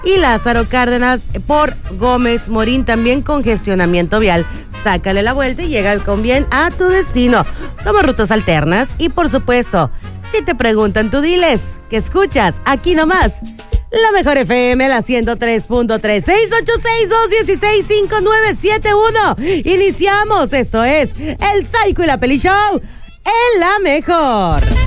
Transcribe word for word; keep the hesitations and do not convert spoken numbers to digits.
y Lázaro Cárdenas por Gómez Morín, también congestionamiento vial. Sácale la vuelta y llega con bien a tu destino. Toma rutas alternas y, por supuesto, si te preguntan, tú diles que escuchas aquí nomás la mejor F M, la ciento tres punto tres. Seis ocho seis, dos uno seis, cinco nueve siete uno. Iniciamos. Esto es el Psycho y la Peli Show en La Mejor.